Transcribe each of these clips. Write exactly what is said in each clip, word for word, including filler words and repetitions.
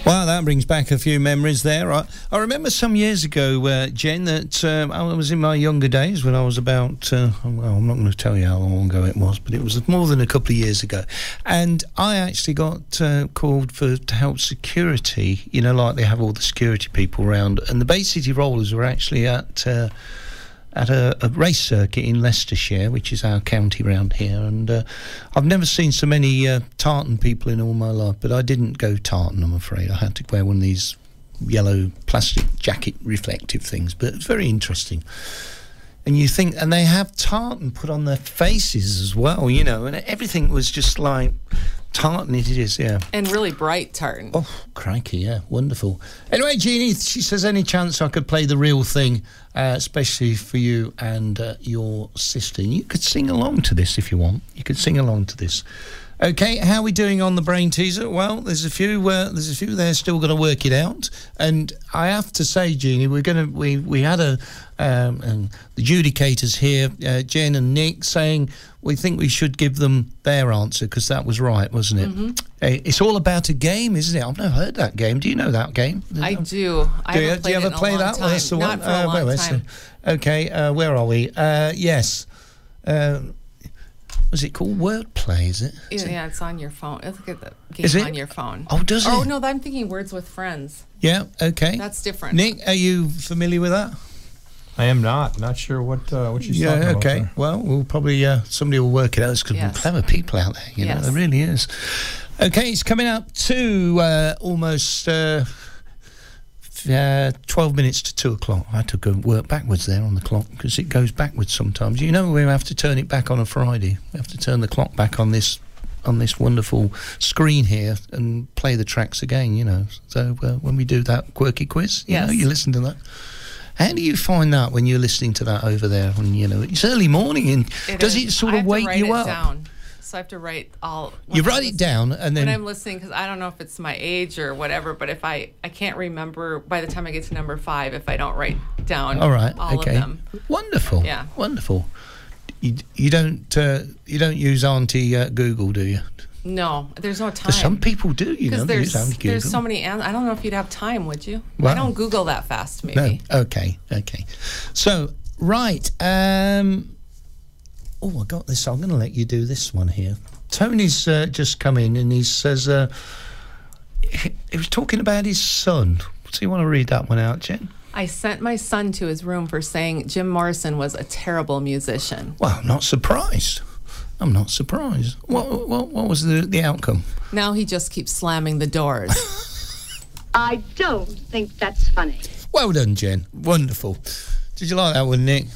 Well, that brings back a few memories there. I, I remember some years ago, uh, Jen, that um, I was in my younger days when I was about, uh, well, I'm not going to tell you how long ago it was, but it was more than a couple of years ago. And I actually got uh, called for to help security, you know, like they have all the security people around. And the Bay City Rollers were actually at... Uh, at a, a race circuit in Leicestershire, which is our county round here, and uh, I've never seen so many uh, tartan people in all my life, but I didn't go tartan, I'm afraid. I had to wear one of these yellow plastic jacket reflective things, but it's very interesting. And you think, and they have tartan put on their faces as well, you know, and everything was just like tartan, it is, yeah. And really bright tartan. Oh, crikey, yeah, wonderful. Anyway, Jeannie, she says, any chance I could play the real thing, uh, especially for you and uh, your sister? You could sing along to this if you want. You could sing along to this. Okay, how are we doing on the brain teaser? Well, there's a few. Uh, there's a few there still got to work it out, and I have to say, Jeannie, we're gonna we we had a um, um, the adjudicators here, uh, Jen and Nick, saying we think we should give them their answer because that was right, wasn't it? Mm-hmm. Uh, it's all about a game, isn't it? I've never heard that game. Do you know that game? I do. I do you, haven't do you played ever it in a play long that? time. Well, that's the Not one. for a Uh, long wait, time. Okay, uh, where are we? Uh, yes. Uh, Was it called Wordplay, is it? Is Yeah, it? yeah, it's on your phone. Look at the game Is it? on your phone. Oh, does it? Oh, no, I'm thinking Words with Friends. Yeah, okay. That's different. Nick, are you familiar with that? I am not. Not sure what uh, what she's Yeah, talking about. okay. There. Well, we'll probably, uh, somebody will work it out. There's some Yes. clever people out there, you know, Yes. there really is. Okay, it's coming up to uh, almost uh, uh, twelve minutes to two o'clock. I had to go work backwards there on the clock because it goes backwards sometimes. You know, we have to turn it back on a Friday. We have to turn the clock back on this on this wonderful screen here and play the tracks again, you know. So uh, when we do that quirky quiz, you Yes. know, you listen to that. How do you find that when you're listening to that over there? When you know it's early morning, and It does is. it sort I of have to wake write you it up? Down. So I have to write all. You when write I'm it listening- down, and then when I'm listening, because I don't know if it's my age or whatever, but if I I can't remember by the time I get to number five if I don't write down all right, all okay, of them. wonderful, Yeah. wonderful. You you don't uh, you don't use Auntie uh, Google, do you? No, there's no time. But some people do, you know. Because They there's use Auntie Google. there's so many. An- I don't know if you'd have time, would you? Well, I don't Google that fast. No, Maybe. okay, okay. So right, um, oh, I got this. I'm going to let you do this one here. Tony's uh, just come in and he says uh, he, he was talking about his son. So you want to read that one out, Jen? I sent my son to his room for saying Jim Morrison was a terrible musician. Well, I'm not surprised. I'm not surprised. What what, what was the, the outcome? Now he just keeps slamming the doors. I don't think that's funny. Well done, Jen. Wonderful. Did you like that one, Nick?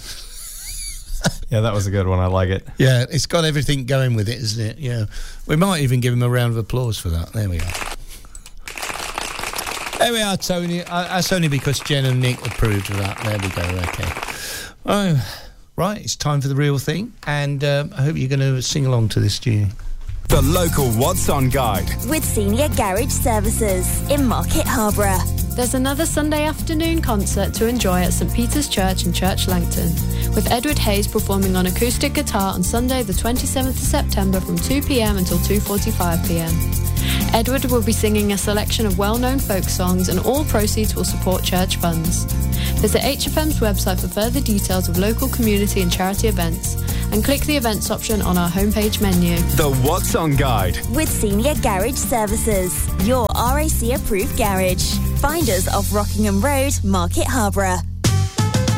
Yeah, that was a good one. I like it. Yeah, it's got everything going with it, isn't it? Yeah. We might even give him a round of applause for that. There we are. There we are, Tony. Uh, that's only because Jen and Nick approved of that. There we go. Okay. Oh, right. It's time for the real thing. And um, I hope you're going to sing along to this, Julie. The local What's On guide. With Senior Garage Services in Market Harborough. There's another Sunday afternoon concert to enjoy at St Peter's Church in Church Langton, with Edward Hayes performing on acoustic guitar on Sunday the twenty-seventh of September from two p.m. until two forty-five p.m. Edward will be singing a selection of well-known folk songs, and all proceeds will support church funds. Visit H F M's website for further details of local community and charity events, and click the events option on our homepage menu. The What's On guide. With Senior Garage Services, your R A C approved garage. Find us off Rockingham Road, Market Harborough.